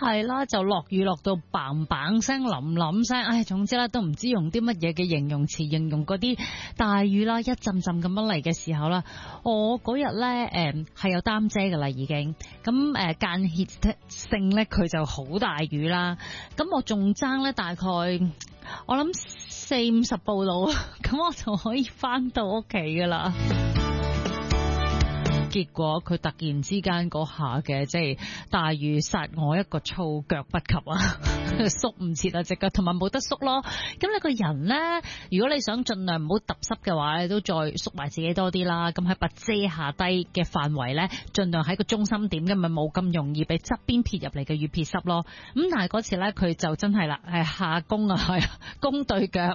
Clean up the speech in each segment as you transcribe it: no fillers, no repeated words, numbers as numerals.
係啦，就落雨落到嘭嘭聲、淋淋聲，唉，總之咧都唔知用啲乜嘢嘅形容詞形容嗰啲大雨啦，一陣陣咁樣嚟嘅時候啦，我嗰日咧係有擔遮噶啦已經，咁間歇性咧佢就好大雨啦，咁我仲爭咧大概我諗40-50步路，咁我就可以翻到屋企噶啦。結果佢突然之間嗰下嘅即係大雨殺我一個措腳不及啊，縮唔切啊隻腳，同埋冇得縮咯。咁你個人咧，如果你想盡量唔好揼濕嘅話，你都再縮埋自己多啲啦。咁喺把遮下低嘅範圍咧，盡量喺個中心點，咁咪冇咁容易俾側邊撇入嚟嘅雨撇濕咯。咁但係嗰次咧，佢就真係啦，係下攻啊，係攻對腳。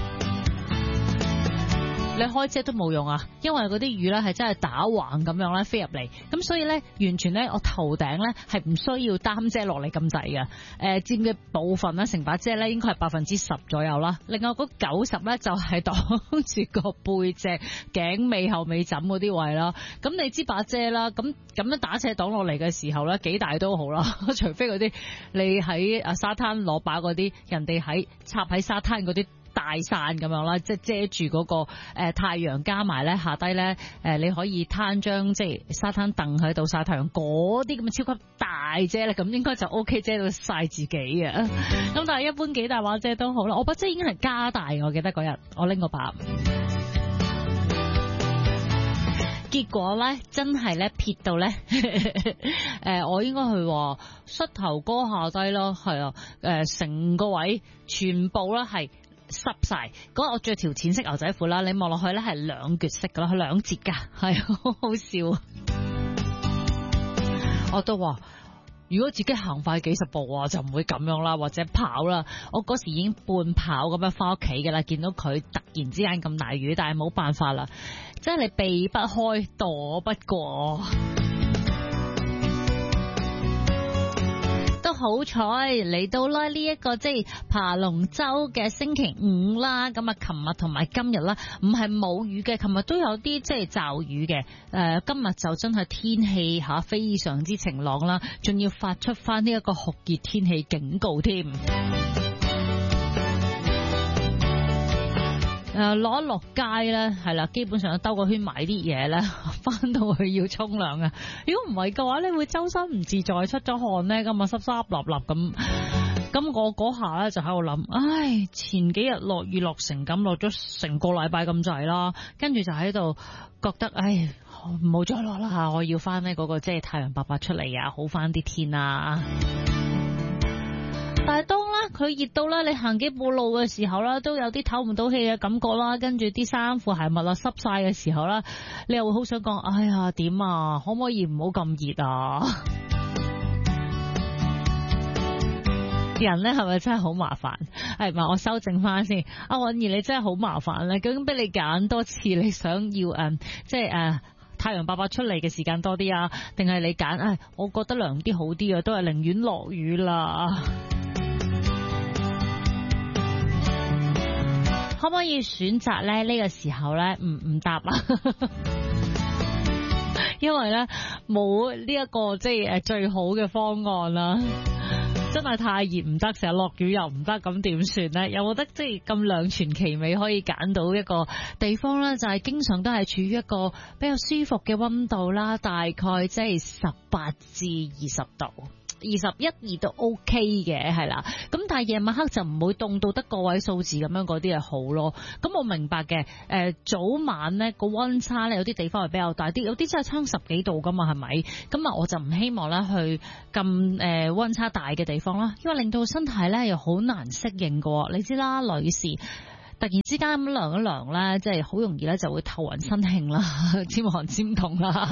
你開遮都冇用啊，因為嗰啲雨咧係真係打橫咁樣咧飛入嚟，咁所以咧完全咧我頭頂咧係唔需要擔遮落嚟咁滯嘅，佔嘅部分咧成把遮咧應該係10%左右啦，另外嗰90%咧就係擋住個背脊、頸尾、後尾枕嗰啲位啦。咁你知把遮啦，咁樣打斜擋落嚟嘅時候咧幾大都好啦，除非嗰啲你喺沙灘攞把嗰啲，人哋喺插喺沙灘嗰啲大傘咁樣啦，即係遮住嗰個太陽，加埋咧下低咧你可以攤張即係沙灘凳喺度曬太陽嗰啲咁嘅超級大遮咧，咁應該就 OK 遮到曬自己嘅。咁但係一般幾大把遮都好啦，我把遮已經係加大，我記得嗰日我拎個把。結果咧真係咧撇到咧我應該去話膝頭哥下低咯，係啊，成個位全部咧係濕晒。嗰日我着條淺色牛仔褲啦，你望落去咧係兩截色噶啦，係兩截噶，係好好笑。我都話如果自己行快幾十步啊，就唔會咁樣啦，或者跑啦。我嗰時已經半跑咁樣翻屋企噶啦，見到佢突然之間咁大雨，但係冇辦法啦，即係你避不開，躲不過。都好彩嚟到啦呢一個即係爬龍舟嘅星期五啦，咁啊琴日同埋今日啦，唔係冇雨嘅，琴日都有啲即係驟雨嘅，今日就真係天氣吓非常之晴朗啦，仲要發出翻呢一個酷熱天氣警告添。落一落街咧，係啦，基本上兜個圈買啲嘢咧，翻到去要沖涼啊！如果唔係嘅話咧，會周身唔自在，出咗汗咧，咁啊濕濕立立咁。咁我嗰下咧就喺度諗，唉，前幾日落雨落成咁，落咗成個禮拜咁滯啦，跟住就喺度覺得，唉，唔好再落啦，我要翻呢嗰個即係太陽伯伯出嚟啊，好翻啲天啊！但係當咧佢熱到咧，你行幾步路嘅時候啦，都有啲唞唔到氣嘅感覺啦，跟住啲衫褲鞋襪啊濕晒嘅時候啦，你又會好想講，哎呀點啊，可唔可以唔好咁熱啊？人咧係咪真係好麻煩？係咪？我修正翻先。阿韻兒你真係好麻煩咧，究竟俾你揀多次，你想要即係太陽伯伯出嚟嘅時間多啲啊，定係你揀我覺得涼啲好啲啊，都係寧願落雨啦。可唔可以選擇咧呢個時候咧唔答啊？因為咧冇呢一個即係最好嘅方案啦。真係太熱唔得，成日落雨又唔得，咁點算呢？有冇得即係咁兩全其美可以揀到一個地方呢？就係經常都係處於一個比較舒服嘅溫度啦，大概即係18至20度。21、22都 OK 嘅，係啦。咁但係夜晚黑就唔會凍到得個位數字咁樣，嗰啲係好咯。咁我明白嘅。早晚呢個溫差呢，有啲地方係比較大啲，有啲真係差10幾度噶嘛，係咪？咁啊，我就唔希望呢去咁溫差大嘅地方啦，因為令到身體呢又好難適應噶。你知啦，女士突然之間咁涼一涼呢，即係好容易呢就會頭暈身㷫啦，尖寒尖痛啦。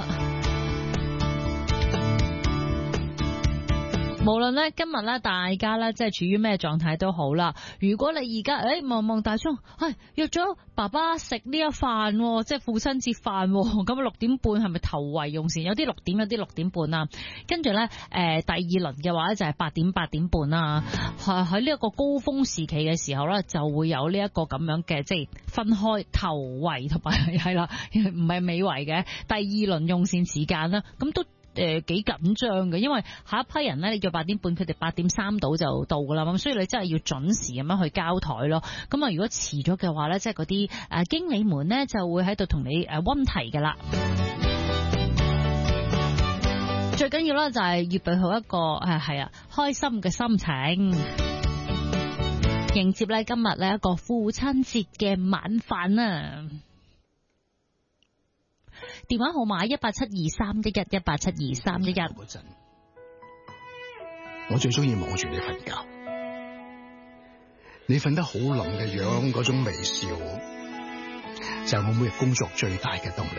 無論咧今日咧大家咧即係處於咩狀態都好啦。如果你而家望望大鐘，約咗爸爸食呢一飯，即係父親節飯，咁6點半係咪頭為用膳？有啲6點，有啲6點半啊。跟住咧第二輪嘅話咧就係8點、8點半啊。喺呢一個高峰時期嘅時候咧，就會有呢一個咁樣嘅即係分開頭為同埋係啦，唔係尾為嘅第二輪用膳時間啦。咁都幾緊張嘅，因為下一批人咧，你叫8點半，佢哋8點3到就到噶啦，咁所以你真係要準時咁樣去交台咯。咁啊，如果遲咗嘅話咧，即係嗰啲經理們咧就會喺度同你溫提噶啦。最緊要咧就係預備好一個開心嘅心情，迎接咧今日呢一個父親節嘅晚飯啊！電話號碼1872311，1872311。 嗰陣，我最中意望住你瞓覺，你瞓得好冧嘅樣，嗰種微笑就係我每日工作最大嘅動力。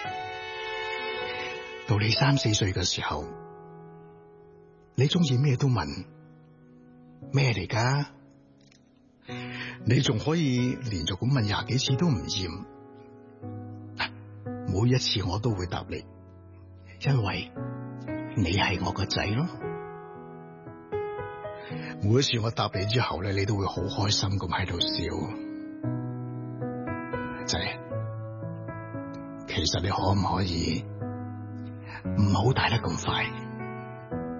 到你3、4歲嘅時候，你中意咩都問，咩嚟㗎？你仲可以連續咁問20幾次都唔厭。每一次我都會答你，因為你係我個仔咯。每一次我答你之後咧，你都會好開心咁喺度笑。仔，其實你可唔可以唔好大得咁快？